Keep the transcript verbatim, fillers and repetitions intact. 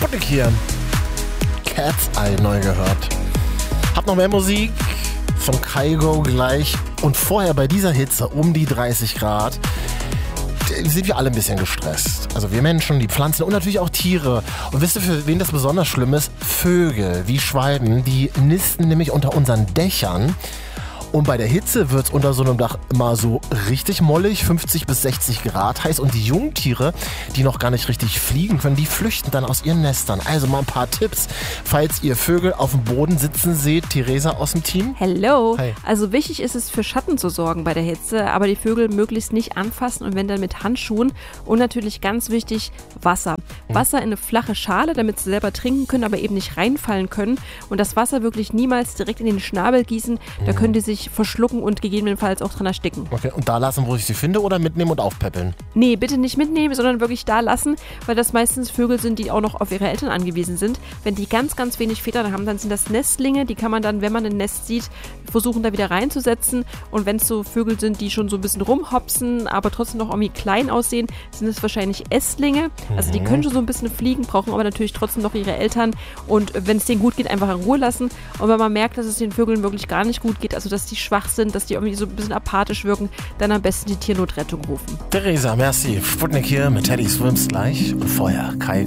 Sputnik hier. Cat's Eye neu gehört. Hab noch mehr Musik von Kygo gleich. Und vorher bei dieser Hitze um die dreißig Grad sind wir alle ein bisschen gestresst. Also wir Menschen, die Pflanzen und natürlich auch Tiere. Und wisst ihr, für wen das besonders schlimm ist? Vögel wie Schwalben, die nisten nämlich unter unseren Dächern. Und bei der Hitze wird es unter so einem Dach immer so richtig mollig, fünfzig bis sechzig Grad heiß. Und die Jungtiere, die noch gar nicht richtig fliegen können, die flüchten dann aus ihren Nestern. Also mal ein paar Tipps, falls ihr Vögel auf dem Boden sitzen seht. Theresa aus dem Team. Hello. Hi. Also wichtig ist es, für Schatten zu sorgen bei der Hitze, aber die Vögel möglichst nicht anfassen und wenn dann mit Handschuhen. Und natürlich ganz wichtig, Wasser. Mhm. Wasser in eine flache Schale, damit sie selber trinken können, aber eben nicht reinfallen können. Und das Wasser wirklich niemals direkt in den Schnabel gießen. Da Mhm. können die sich verschlucken und gegebenenfalls auch dran ersticken. Okay, und da lassen, wo ich sie finde, oder mitnehmen und aufpäppeln? Nee, bitte nicht mitnehmen, sondern wirklich da lassen, weil das meistens Vögel sind, die auch noch auf ihre Eltern angewiesen sind. Wenn die ganz, ganz wenig Federn haben, dann sind das Nestlinge, die kann man dann, wenn man ein Nest sieht, versuchen da wieder reinzusetzen. Und wenn es so Vögel sind, die schon so ein bisschen rumhopsen, aber trotzdem noch irgendwie klein aussehen, sind es wahrscheinlich Ästlinge. Also die können schon so ein bisschen fliegen, brauchen aber natürlich trotzdem noch ihre Eltern. Und wenn es denen gut geht, einfach in Ruhe lassen. Und wenn man merkt, dass es den Vögeln wirklich gar nicht gut geht, also dass die schwach sind, dass die irgendwie so ein bisschen apathisch wirken, dann am besten die Tiernotrettung rufen. Theresa, merci. Sputnik hier mit Teddy Swims gleich. Und vorher Kai